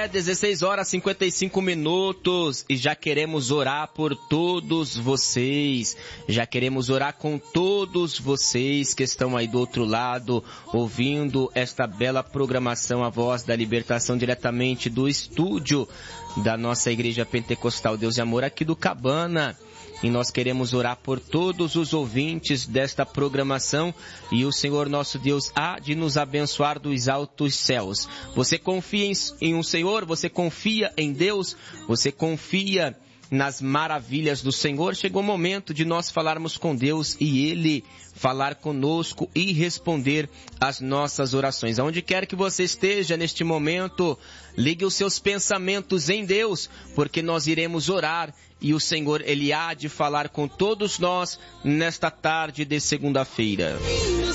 16 horas e 55 minutos e já queremos orar por todos vocês. Já queremos orar com todos vocês que estão aí do outro lado, ouvindo esta bela programação, a Voz da Libertação, diretamente do estúdio da nossa Igreja Pentecostal Deus e Amor aqui do Cabana. E nós queremos orar por todos os ouvintes desta programação e o Senhor nosso Deus há de nos abençoar dos altos céus. Você confia em um Senhor? Você confia em Deus? Você confia nas maravilhas do Senhor? Chegou o momento de nós falarmos com Deus e Ele falar conosco e responder às nossas orações. Aonde quer que você esteja neste momento, ligue os seus pensamentos em Deus, porque nós iremos orar e o Senhor, Ele há de falar com todos nós nesta tarde de segunda-feira.